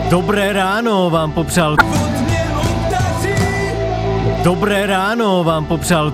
Dobré ráno vám popřál. Dobré ráno vám popřál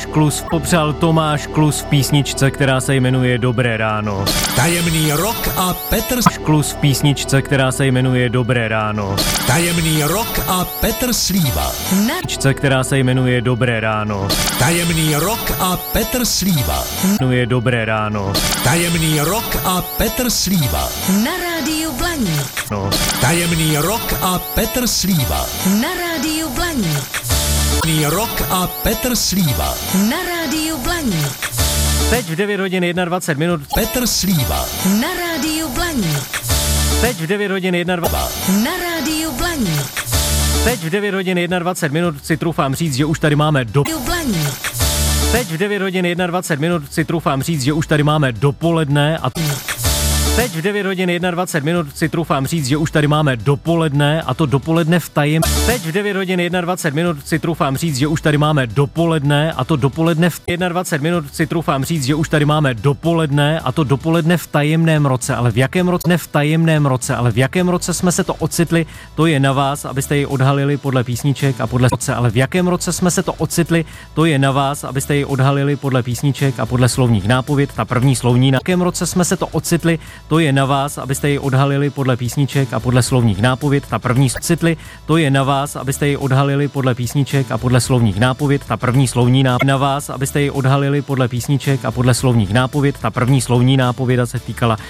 Tomáš Klus v písničce, která se jmenuje Dobré ráno. Tajemný rok a Petr Klus v písničce, která se jmenuje Dobré ráno. Tajemný rok a Petr Slíva. Která se jmenuje Dobré ráno. Tajemný rok a Petr Slíva. Jmenuje Dobré ráno. Tajemný rok a Petr Slíva. Na rádiu Blaník. No. Tajemný rok a Petr Slíva. Na rádiu Blaník. Tajemný rok a Petr Slíva. Na rádiu Blaník. Teď v 9 hodin 21 minut. Petr Slíva. Na rádiu Blaník. Teď v 9 hodin 21. Na rádiu Blaník. Teď v 9 hodin 21 minut si trufám říct, že už tady máme Rádiu Blaník. Teď v 9 hodin 21 minut si trufám říct, že už tady máme dopoledne a teď v 9 hodin 21 minut si trufám říct, že už tady máme dopoledne a to dopoledne v tajem. Teď v 9 hodin 21 minut si trufám říct, že už tady máme dopoledne a to dopoledne v 21 minut si trufám říct, že už tady máme dopoledne a to dopoledne v tajemném roce. Ale v jakém roce? Ne v tajemném roce, ale v jakém roce jsme se to ocitli, to je na vás, abyste ji odhalili podle písniček a podle roce. Ale v jakém roce jsme se to ocitli, to je na vás, abyste ji odhalili podle písniček a podle slovních nápověd. Ta první slovní. Na jakém roce jsme se to ocitli, to je na vás, abyste ji odhalili podle písniček a podle slovních nápověd. Ta první citli, to je na vás, abyste ji odhalili podle písniček a podle slovních nápověd. Ta první slovní na vás, abyste ji odhalili podle písniček a podle slovních nápověd. Ta první slovní nápověda se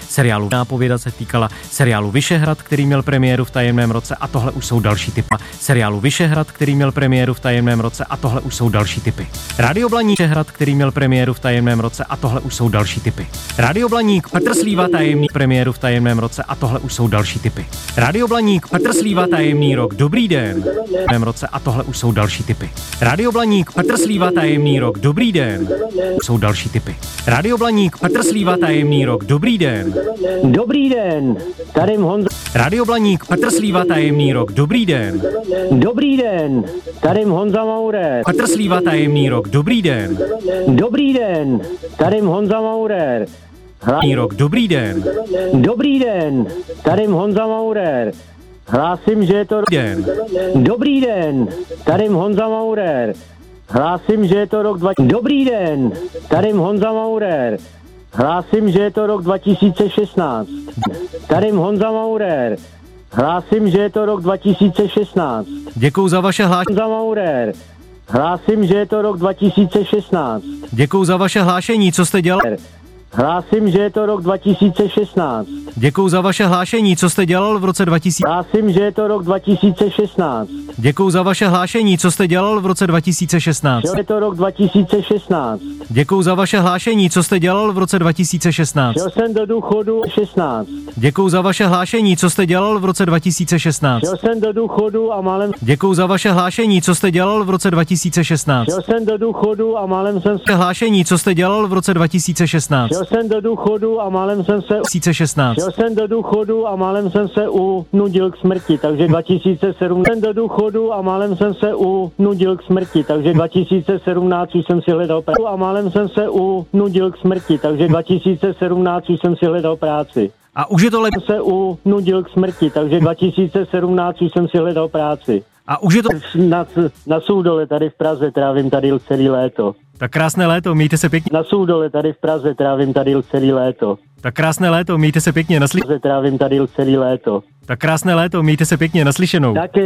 týkala seriálu Vyšehrad, který měl premiéru v tajemném roce a tohle už jsou další typy. Seriálu Vyšehrad, který měl premiéru v tajemném roce a tohle už jsou další typy. Rádio Blaník Vyšehrad, který měl premiéru v tajemném roce a tohle už jsou další typy. Rádio Blaník Petr Slíva tajemný premiéru v tajemném roce a tohle už jsou další typy. Rádio Blaník Petr Slíva tajemný rok. Dobrý den. V tajemném roce a tohle už jsou další typy. Rádio Blaník Petr Slíva tajemný rok. Dobrý den. Jsou další typy. Rádio Blaník Petr Slíva tajemný rok. Dobrý den. Dobrý den, tady Honza. Rádio Blaník Petr Slíva tajemný rok. Dobrý den. Dobrý den, tady Honza Maurer. Petr Slíva tajemný rok. Dobrý den. Dobrý den, tady Honza Maurer. Rok. Dobrý den. Dobrý den, tady Honza Maurer. Hlásím, že je to Den. Dobrý den, tady Honza Maurer. Hlásím, že je to rok Dobrý den, tady Honza Maurer. Hlásím, že je to rok 2016. Tady Honza Maurer. Hlásím, že je to rok 2016. Děkuju za vaše Honza Maurer. Hlásím, že je to rok 2016. Děkuju za vaše hlášení, co jste dělal? Hlásím, že je to rok 2016. Děkuju za vaše hlášení, co jste dělal v roce 2000. Hlásím, že je to rok 2016. Děkuju za vaše hlášení, co jste dělal v roce 2016. Je to rok 2016. Děkuju za vaše hlášení, co jste dělal v roce 2016. Šel jsem do důchodu 16. Děkuju za vaše hlášení, co jste dělal v roce 2016. Šel jsem do důchodu a málem Děkuju za vaše hlášení, co jste dělal v roce 2016. Šel jsem do důchodu a málem jsem se Hlášení, co jste dělal v roce 2016. Šel jsem do důchodu a málem jsem se 2016. Šel jsem do důchodu a málem jsem se unudil k smrti, takže 2007 jsem do důchodu a málem jsem se unudil k smrti, takže 2017 už jsem si hledal práci a málem jsem se unudil k smrti, takže 2017 už jsem si hledal práci. A už je to Se unudil k smrti, takže 2017 už jsem si hledal práci. A už je to Na Soudole tady v Praze trávím tady celý léto. tak krásné léto, mějte se pěkně. Na Soudole tady v Praze trávím tady celý léto. Tak krásné léto, mějte se pěkně Trávím tady celý léto. Tak krásné léto, mějte se pěkně naslyšenou. Taky.